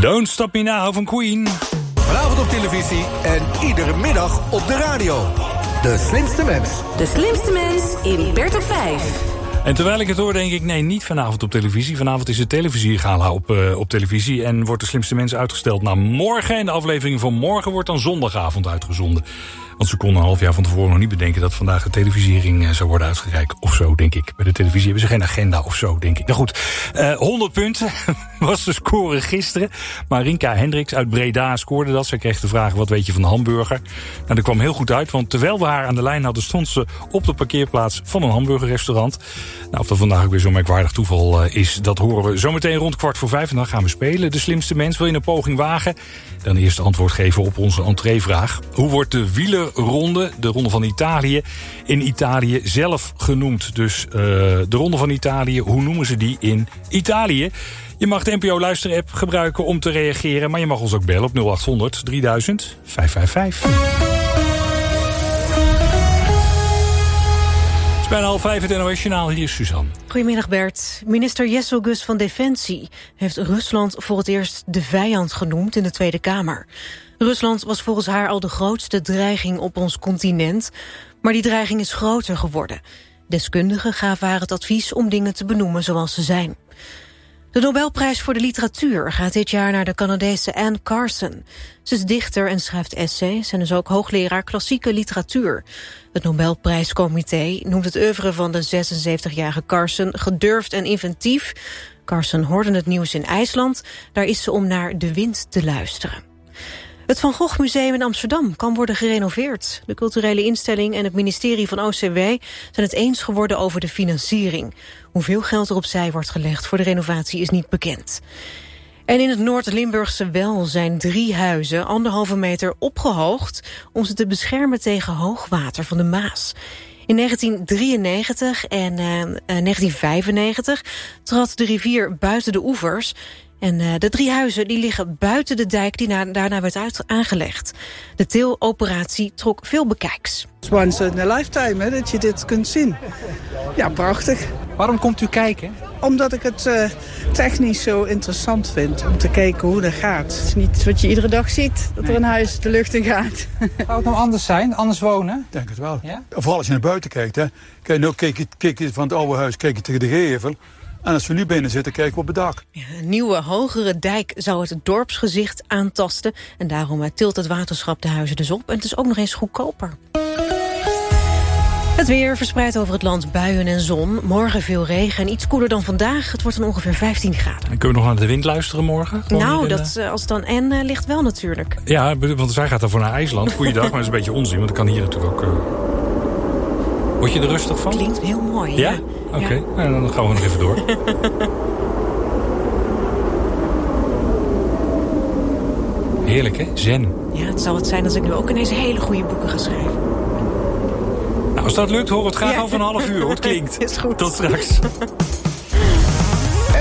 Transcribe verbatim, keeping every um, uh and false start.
Don't Stop Me Now van Queen. Vanavond op televisie en iedere middag op de radio. De slimste mens. De slimste mens in Bert op vijf. En terwijl ik het hoor, denk ik, nee, niet vanavond op televisie. Vanavond is het televisiegala op, uh, op televisie. En wordt de slimste mens uitgesteld naar morgen. En de aflevering van morgen wordt dan zondagavond uitgezonden. Want ze konden een half jaar van tevoren nog niet bedenken dat vandaag de televisiering uh, zou worden uitgereikt. Of zo, denk ik. Bij de televisie hebben ze geen agenda of zo, denk ik. Nou goed, uh, honderd punten was de score gisteren. Maar Rinka Hendricks uit Breda scoorde dat. Zij kreeg de vraag, wat weet je van de hamburger? Nou, dat kwam heel goed uit, want terwijl we haar aan de lijn hadden, stond ze op de parkeerplaats van een hamburgerrestaurant. Nou, of dat vandaag ook weer zo'n merkwaardig toeval uh, is, dat horen we zometeen rond kwart voor vijf. En dan gaan we spelen. De slimste mens, wil je een poging wagen? Dan eerst antwoord geven op onze entreevraag. Hoe wordt de wielerronde, de Ronde van Italië, in Italië zelf genoemd? Dus uh, de Ronde van Italië, hoe noemen ze die in Italië? Je mag de N P O Luister-app gebruiken om te reageren, maar je mag ons ook bellen op nul acht honderd drieduizend vijfhonderdvijfenvijftig. Bijna half vijf, het N O S-journaal. Hier is Suzanne. Goedemiddag Bert. Minister Jessel Gus van Defensie heeft Rusland voor het eerst de vijand genoemd in de Tweede Kamer. Rusland was volgens haar al de grootste dreiging op ons continent, maar die dreiging is groter geworden. Deskundigen gaven haar het advies om dingen te benoemen zoals ze zijn. De Nobelprijs voor de literatuur gaat dit jaar naar de Canadese Anne Carson. Ze is dichter en schrijft essays en is ook hoogleraar klassieke literatuur. Het Nobelprijscomité noemt het oeuvre van de zesenzeventigjarige Carson gedurfd en inventief. Carson hoorde het nieuws in IJsland. Daar is ze om naar de wind te luisteren. Het Van Gogh Museum in Amsterdam kan worden gerenoveerd. De culturele instelling en het ministerie van O C W zijn het eens geworden over de financiering. Hoeveel geld er opzij wordt gelegd voor de renovatie is niet bekend. En in het Noord-Limburgse Well zijn drie huizen anderhalve meter opgehoogd om ze te beschermen tegen hoogwater van de Maas. In negentien drieënnegentig en uh, negentien vijfennegentig trad de rivier buiten de oevers. En uh, de drie huizen die liggen buiten de dijk die na, daarna werd uit, aangelegd. De teeloperatie trok veel bekijks. Het is once in a lifetime hè, dat je dit kunt zien. Ja, prachtig. Waarom komt u kijken? Omdat ik het uh, technisch zo interessant vind om te kijken hoe dat gaat. Het is niet wat je iedere dag ziet, dat er een huis de lucht in gaat. Zou het nou anders zijn, anders wonen? Ik denk het wel. Ja? Vooral als je naar buiten kijkt. Hè. Kijk, nou, kijk, je, kijk je van het oude huis kijk je tegen de gevel. En als we nu binnen zitten, kijken we op het dak. Ja, een nieuwe, hogere dijk zou het dorpsgezicht aantasten. En daarom tilt het waterschap de huizen dus op. En het is ook nog eens goedkoper. Het weer verspreidt over het land buien en zon. Morgen veel regen en iets koeler dan vandaag. Het wordt dan ongeveer vijftien graden. En kunnen we nog naar de wind luisteren morgen? Gewoon nou, in, dat, als het dan en uh, ligt wel natuurlijk. Ja, want zij gaat daarvoor naar IJsland. Goeiedag, maar dat is een beetje onzin. Want dat kan hier natuurlijk ook... Uh... Word je er rustig van? Klinkt heel mooi, ja. ja. Oké, okay. Ja. Nou, dan gaan we nog even door. Heerlijk, hè? Zen. Ja, het zou het zijn als ik nu ook ineens hele goede boeken ga schrijven. Nou, als dat lukt, hoor het graag ja. over een half uur hoe het klinkt. Is goed. Tot straks.